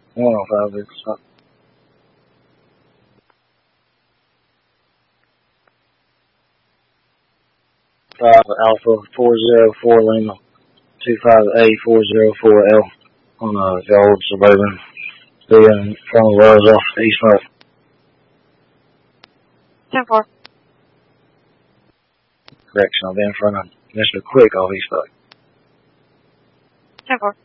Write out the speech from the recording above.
105 vehicle stop. Alpha 404 Lima 25A404L on the old Suburban. Being from the Wells off East North. 10-4. Correction, I'll be in front of Mr. Quick off East North. 10-4.